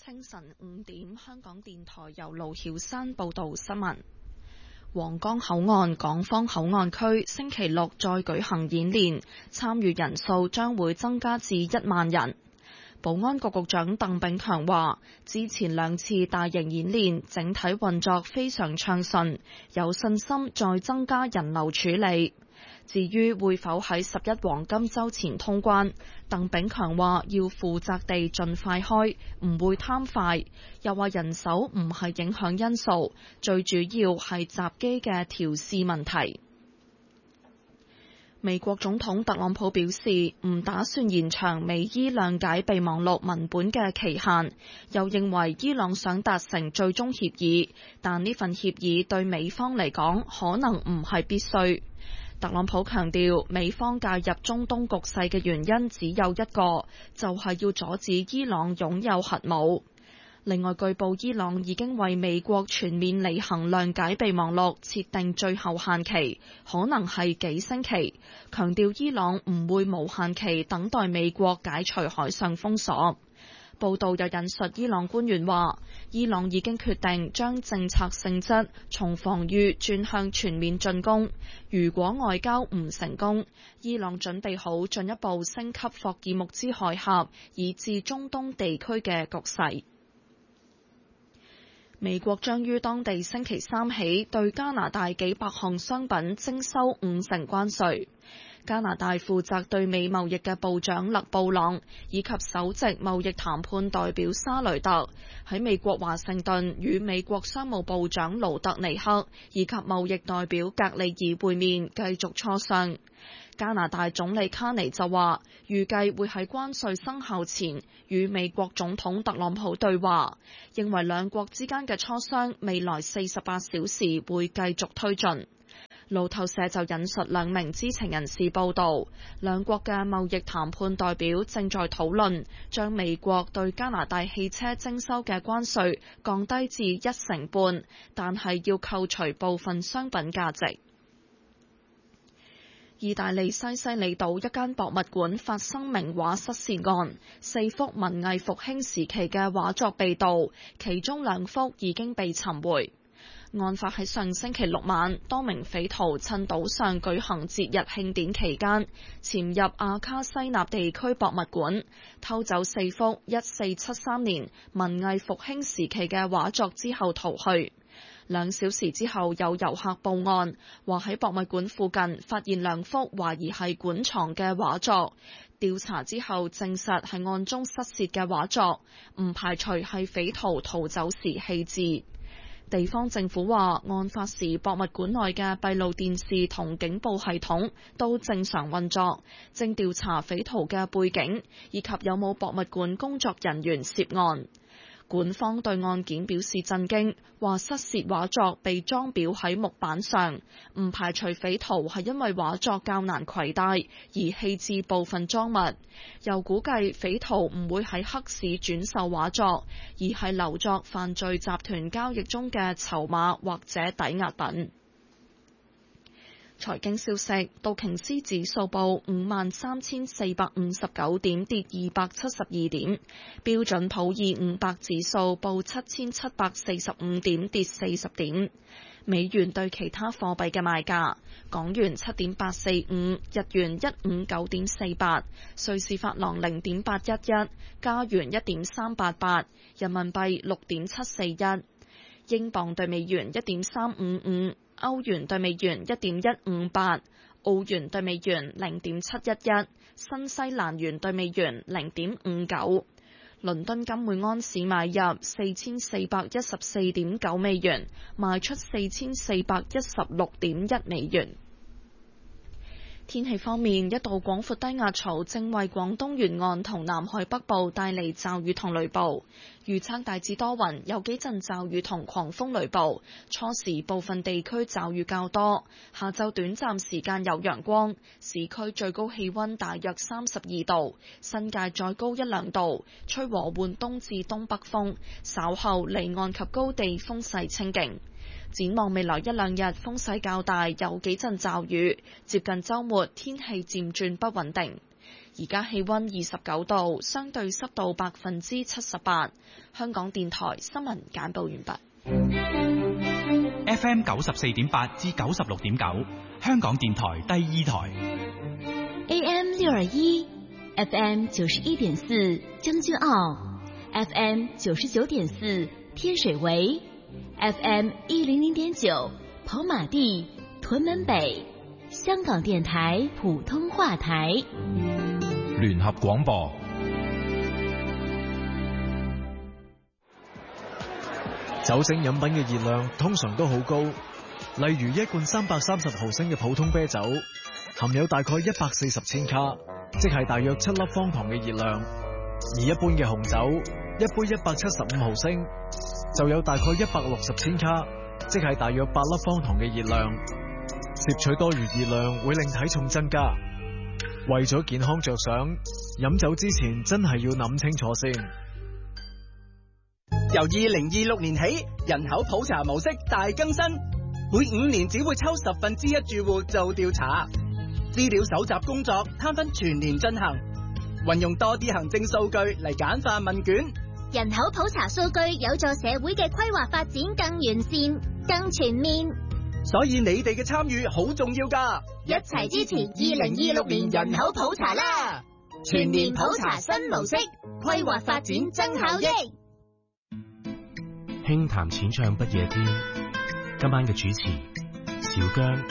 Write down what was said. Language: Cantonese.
清晨5點，香港電台由盧曉山報道新聞。皇崗口岸港方口岸區星期六再舉行演練，參與人數將會增加至1萬人。保安局局長鄧炳強話，之前2次大型演練整體運作非常暢順，有信心再增加人流處理。至於會否喺11黃金週前通關，鄧炳強話要負責地盡快開，唔會貪快。又話人手唔係影響因素，最主要係閘機嘅調試問題。美國總統特朗普表示唔打算延長美伊諒解備忘錄文本嘅期限，又認為伊朗想達成最終協議，但呢份協議對美方嚟講可能唔係必須。特朗普強調，美方介入中東局勢嘅原因只有一個，就係要阻止伊朗擁有核武。另外，據報伊朗已經為美國全面履行諒解備忘錄設定最後限期，可能係幾星期，強調伊朗唔會無限期等待美國解除海上封鎖。報道又引述伊朗官員話，伊朗已經決定將政策性質從防禦轉向全面進攻。如果外交唔成功，伊朗準備好進一步升級霍爾木茲海峽以至中東地區嘅局勢。美國將於當地星期3起對加拿大幾百項商品徵收50%關稅。加拿大負責對美貿易嘅部長勒布朗以及首席貿易談判代表沙雷特喺美國華盛頓與美國商務部長盧特尼克以及貿易代表格里爾會面，繼續磋商。加拿大總理卡尼就話，預計會喺關稅生效前與美國總統特朗普對話，認為兩國之間嘅磋商未來48小時會繼續推進。路透社就引述2名知情人士報道，兩國嘅貿易談判代表正在討論將美國對加拿大汽車徵收嘅關稅降低至1.5%，但係要扣除部分商品價值。意大利西西里島一間博物館發生名畫失竊案，4幅文藝復興時期嘅畫作被盜，其中2幅已經被尋回。案發喺上星期6晚，多名匪徒趁島上舉行節日慶典期間，潛入阿卡西納地區博物館，偷走4幅1473年文藝復興時期嘅畫作之後逃去。2小時之後，有遊客報案，話喺博物館附近發現2幅懷疑係館藏嘅畫作。調查之後證實係案中失竊嘅畫作，唔排除係匪徒逃走時棄置。地方政府話，案發時博物館內嘅閉路電視同警報系統都正常運作，正調查匪徒嘅背景以及有冇博物館工作人員涉案。館方對案件表示震驚，話失竊畫作被裝裱喺木板上，唔排除匪徒係因為畫作較難攜帶而棄置部分贓物，又估計匪徒唔會喺黑市轉售畫作，而係留作犯罪集團交易中嘅籌碼或者抵押品。財經消息，道瓊斯指數報53,459點，跌272點；標準普爾500指數報7,745點，跌40點。美元對其他貨幣嘅賣價：港元7.845，日元159.48，瑞士法郎0.811，加元1.388，人民幣6.741，英鎊對美元1.355。歐元對美元1.158，澳元對美元0.711，新西蘭元對美元0.59。倫敦金每安士買入4414.9美元，賣出4416.1美元。天氣方面，一道廣闊低壓槽正為廣東沿岸同南海北部帶嚟驟雨同雷暴。預測大致多雲，有幾陣驟雨同狂風雷暴。初時部分地區驟雨較多，下晝短暫時間有陽光。市區最高氣溫大約32度，新界再高1-2度，吹和緩東至東北風。稍後離岸及高地風勢清勁。展望未來1-2日風勢較大，有幾陣驟雨，接近週末天氣漸轉不穩定。 而家氣溫29度，相對濕度78%。香港電台新聞簡報完畢。 FM 94.8至96.9，香港電台第二台。 AM 621，FM 91.4將軍澳，FM 99.4天水圍，FM 100.9跑馬地、屯門北。香港電台普通話台， 聯合廣播。酒精飲品嘅熱量通常都好高，例如一罐330毫升嘅普通啤酒，含有大概140千卡，即係大約7粒方糖嘅熱量；而一般嘅紅酒，一杯175毫升，就有大概160千卡，即係大約8粒方糖嘅熱量。攝取多餘熱量會令體重增加，為咗健康着想，飲酒之前真係要諗清楚先。 由2026年起，人口普查模式大更新，每5年只會抽1/10住戶做調查，資料搜集工作攤分全年進行，運用多啲行政數據嚟簡化問卷。 人口普查數據有助社會嘅規劃發展更完善、更全面。 所以你哋嘅參與好重要㗎， 一齊支持2026年人口普查啦！全面普查新模式，規劃發展增效益。 輕談淺唱不夜天，今晚嘅主持小姜。